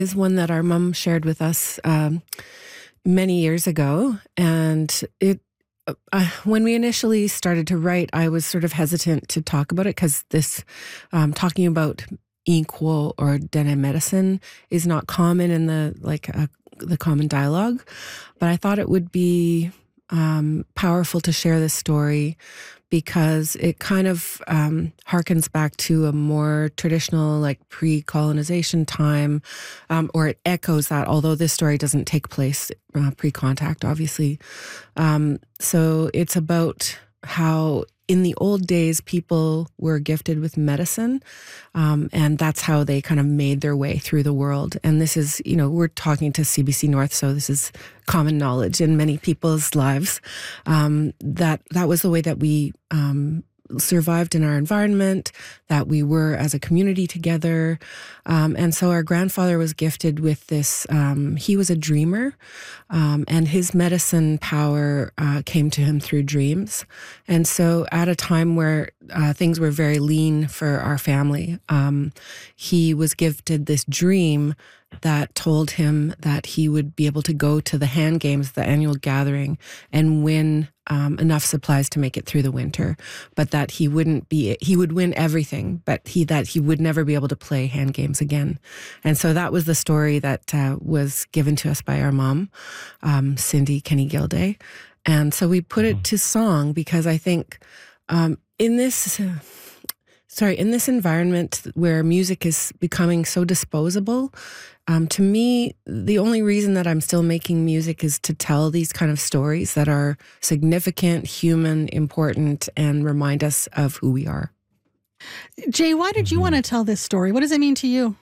is one that our mom shared with us many years ago. And when we initially started to write, I was sort of hesitant to talk about it because this talking about equal or dene medicine is not common in the common dialogue. But I thought it would be powerful to share this story because it kind of harkens back to a more traditional, like pre-colonization time, or it echoes that, although this story doesn't take place pre-contact, obviously. So it's about how in the old days, people were gifted with medicine, and that's how they kind of made their way through the world. And this is, we're talking to CBC North, so this is common knowledge in many people's lives. That was the way that we survived in our environment, that we were as a community together. And so our grandfather was gifted with this, he was a dreamer, and his medicine power came to him through dreams. And so at a time where things were very lean for our family, he was gifted this dream that told him that he would be able to go to the hand games, the annual gathering, and win enough supplies to make it through the winter, but that he would win everything, but that he would never be able to play hand games again. And so that was the story that was given to us by our mom, Cindy Kenny Gilday. And so we put it to song because I think in this environment where music is becoming so disposable, to me, the only reason that I'm still making music is to tell these kind of stories that are significant, human, important, and remind us of who we are. Jay, why did you want to tell this story? What does it mean to you?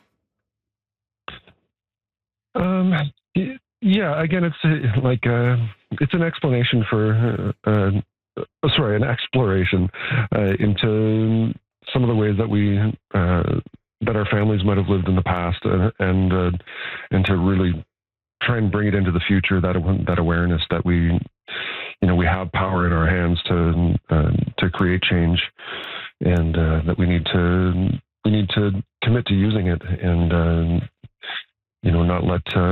Yeah, again, it's it's an explanation for, an exploration into some of the ways that that our families might have lived in the past, and to really try and bring it into the future. That awareness that we have power in our hands to create change, and that we need to commit to using it, and not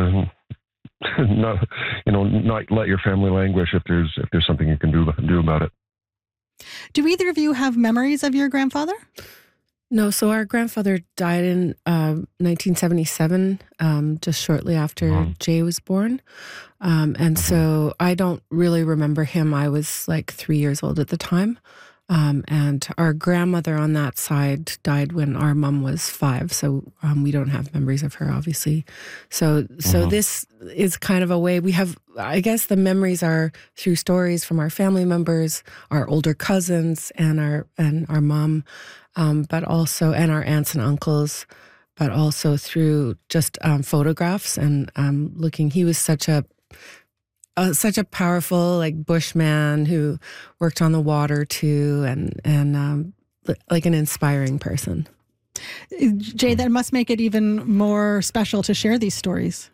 let your family languish if there's something you can do about it. Do either of you have memories of your grandfather? No, so our grandfather died in 1977, just shortly after Jay was born. And so I don't really remember him. I was like 3 years old at the time. And our grandmother on that side died when our mom was 5. So we don't have memories of her, obviously. So this is kind of a way we have, I guess the memories are through stories from our family members, our older cousins and our mom, but also, and our aunts and uncles, but also through just photographs and looking. He was such a powerful bushman who worked on the water too, and like an inspiring person. Jay, that must make it even more special to share these stories.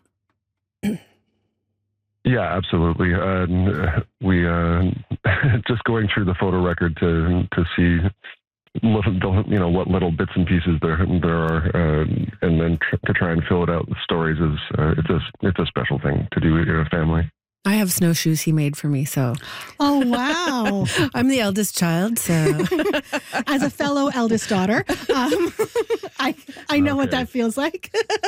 Yeah, absolutely. We just going through the photo record to see what little bits and pieces there are, and then to try and fill it out with stories is it's a special thing to do in a family. I have snowshoes he made for me, so. Oh, wow. I'm the eldest child, so. As a fellow eldest daughter, I know what that feels like.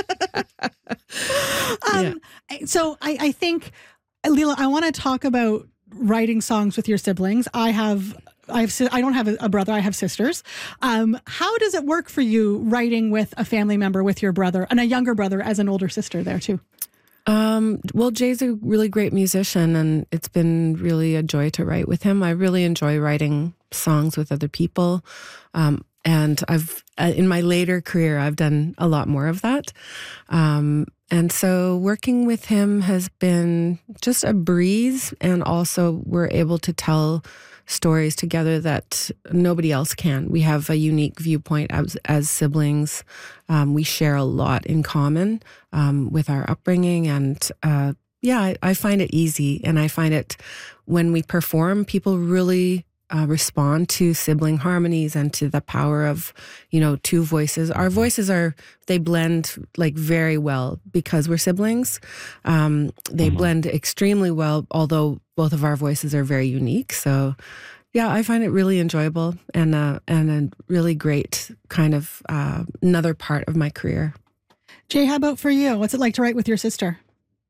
So I think, Leela, I want to talk about writing songs with your siblings. I don't have a brother. I have sisters. How does it work for you writing with a family member, with your brother, and a younger brother as an older sister there too? Well, Jay's a really great musician, and it's been really a joy to write with him. I really enjoy writing songs with other people. And I've, in my later career, I've done a lot more of that. And so working with him has been just a breeze. And also we're able to tell stories together that nobody else can. We have a unique viewpoint as siblings. We share a lot in common with our upbringing. And I find it easy. And I find it when we perform, people really respond to sibling harmonies and to the power of, two voices. Our voices they blend like very well because we're siblings. They blend extremely well, although both of our voices are very unique. So yeah, I find it really enjoyable and a really great kind of another part of my career. Jay, how about for you? What's it like to write with your sister?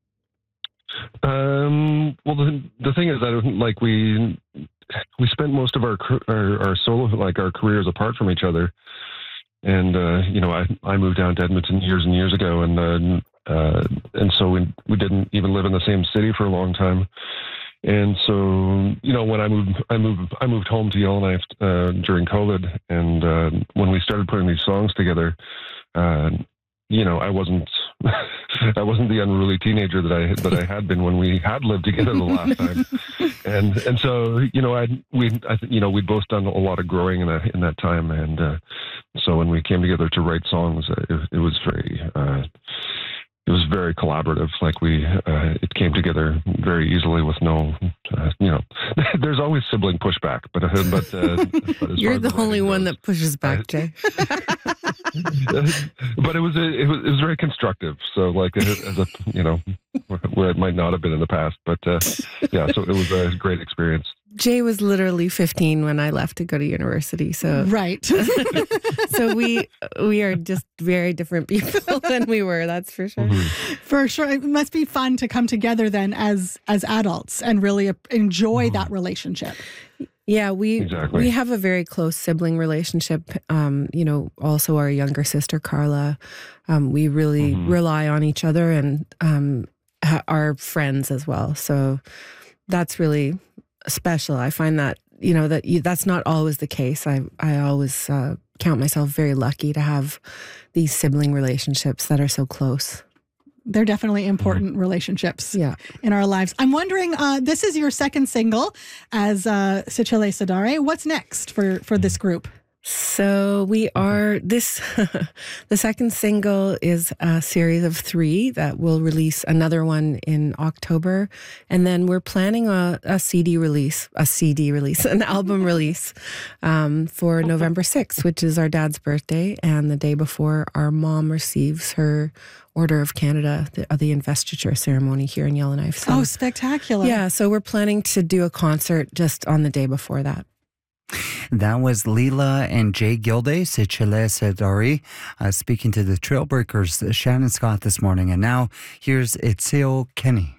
Well, the thing is that like we spent most of our solo, like our careers apart from each other. And, I moved down to Edmonton years and years ago, and so we didn't even live in the same city for a long time. And so, when I moved home to Yellowknife during COVID, and when we started putting these songs together, I wasn't the unruly teenager that I had been when we had lived together the last time, and so we'd both done a lot of growing in that time, and so when we came together to write songs, it was very collaborative. Like it came together very easily with no, there's always sibling pushback, but you're the only one that pushes back, Jay. But it was very constructive. So like as a where it might not have been in the past, but yeah, so it was a great experience. Jay was literally 15 when I left to go to university. So right. So we are just very different people than we were. That's for sure. Mm-hmm. For sure. It must be fun to come together then as adults and really enjoy that relationship. Yeah, we Exactly. have a very close sibling relationship. Also our younger sister, Carla. We really rely on each other and are friends as well. So that's really special. I find that, that's not always the case. I always count myself very lucky to have these sibling relationships that are so close. They're definitely important relationships in our lives. I'm wondering, this is your second single as Sicile Sadare. What's next for this group? So we are the second single is a series of 3 that will release another one in October. And then we're planning a CD release, an album release for November 6th, which is our dad's birthday and the day before our mom receives her Order of Canada, the investiture ceremony here in Yellowknife. So, spectacular. Yeah, so we're planning to do a concert just on the day before that. That was Leela and Jay Gilday, Sicile Sadare, speaking to the Trailbreakers, Shannon Scott this morning. And now here's Itzio Kenny.